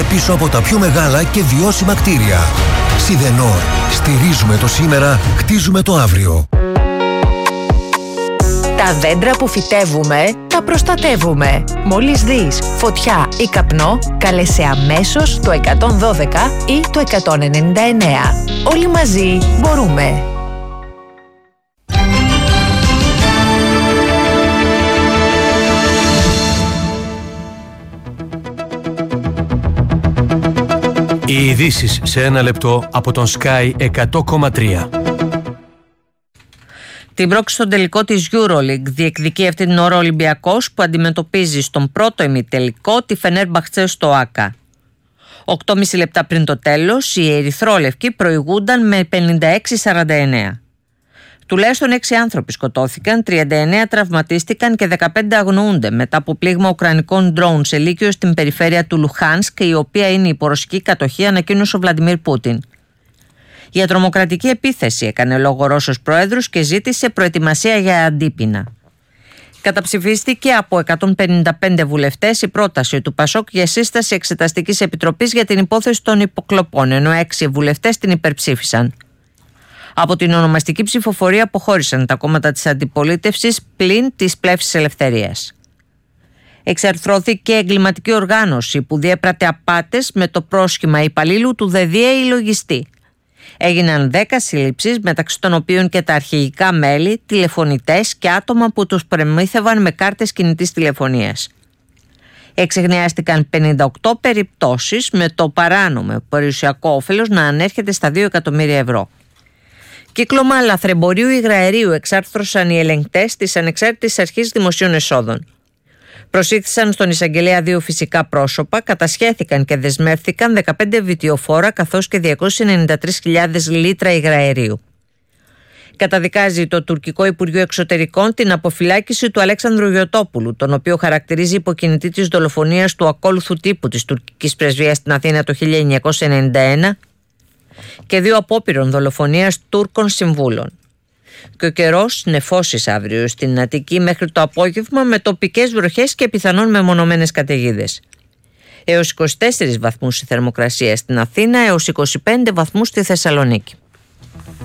κρύβεται πίσω από τα πιο μεγάλα και βιώσιμα κτίρια. Σιδενόρ. Στηρίζουμε το σήμερα, χτίζουμε το αύριο. Τα δέντρα που φυτεύουμε, τα προστατεύουμε. Μόλις δεις φωτιά ή καπνό, κάλεσε αμέσως το 112 ή το 199. Όλοι μαζί μπορούμε. Οι ειδήσεις σε ένα λεπτό από τον Sky 100,3. Την πρόκριση στον τελικό της EuroLeague διεκδικεί αυτή την ώρα ο Ολυμπιακός, που αντιμετωπίζει στον πρώτο ημιτελικό τη Φενέρμπαχτσε στο ΆΚΑ. 8,5 λεπτά πριν το τέλος, οι ερυθρόλευκοι προηγούνταν με 56-49. Τουλάχιστον 6 άνθρωποι σκοτώθηκαν, 39 τραυματίστηκαν και 15 αγνοούνται μετά από πλήγμα ουκρανικών ντρόουν σε Λύκειο στην περιφέρεια του Λουχάνσκ, η οποία είναι υπό ρωσική κατοχή, ανακοίνωσε ο Βλαντιμίρ Πούτιν. Για τρομοκρατική επίθεση έκανε λόγο ο Ρώσος πρόεδρος και ζήτησε προετοιμασία για αντίπεινα. Καταψηφίστηκε από 155 βουλευτές η πρόταση του ΠΑΣΟΚ για σύσταση εξεταστικής επιτροπής για την υπόθεση των υποκλοπών, ενώ 6 βουλευτές την υπερψήφισαν. Από την ονομαστική ψηφοφορία αποχώρησαν τα κόμματα της αντιπολίτευσης πλην της Πλεύσης Ελευθερίας. Εξαρθρώθηκε εγκληματική οργάνωση που διέπρατε απάτες με το πρόσχημα υπαλλήλου του ΔΔΕ λογιστή. Έγιναν 10 σύλληψεις, μεταξύ των οποίων και τα αρχηγικά μέλη, τηλεφωνητές και άτομα που τους προμήθευαν με κάρτες κινητής τηλεφωνίας. Εξεγνιάστηκαν 58 περιπτώσεις, με το παράνομο περιουσιακό όφελος να ανέρχεται στα 2 εκατομμύρια ευρώ. Κύκλωμα λαθρεμπορίου υγραερίου εξάρθρωσαν οι ελεγκτές της Ανεξάρτητης Αρχής Δημοσίων Εσόδων. Προσήχθησαν στον εισαγγελέα 2 φυσικά πρόσωπα, κατασχέθηκαν και δεσμεύθηκαν 15 βιτιοφόρα καθώς και 293.000 λίτρα υγραερίου. Καταδικάζει το τουρκικό Υπουργείο Εξωτερικών την αποφυλάκηση του Αλέξανδρου Γιωτόπουλου, τον οποίο χαρακτηρίζει υποκινητή της δολοφονίας του ακόλουθου τύπου της τουρκικής πρεσβείας στην Αθήνα το 1991 και 2 απόπειρων δολοφονίας Τούρκων συμβούλων. Και ο καιρός νεφώσεις αύριο στην Αττική μέχρι το απόγευμα, με τοπικές βροχές και πιθανόν μεμονωμένες καταιγίδες. Έως 24 βαθμούς η θερμοκρασία στην Αθήνα, έως 25 βαθμούς στη Θεσσαλονίκη.